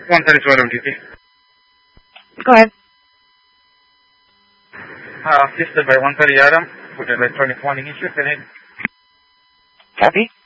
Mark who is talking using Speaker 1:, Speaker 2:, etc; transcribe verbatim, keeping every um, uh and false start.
Speaker 1: one thirty-two M T P.
Speaker 2: Go ahead.
Speaker 1: Uh, assisted by one thirty Adam with electronic warning issue. Can I?
Speaker 2: Copy.